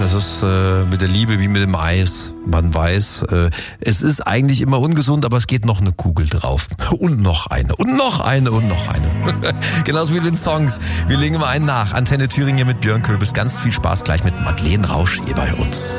Das ist mit der Liebe wie mit dem Eis. Man weiß, es ist eigentlich immer ungesund, aber es geht noch eine Kugel drauf. Und noch eine. Und noch eine. Und noch eine. Genauso wie den Songs. Wir legen mal einen nach. Antenne Thüringen mit Björn Köbis. Ganz viel Spaß gleich mit Madeleine Rausch hier bei uns.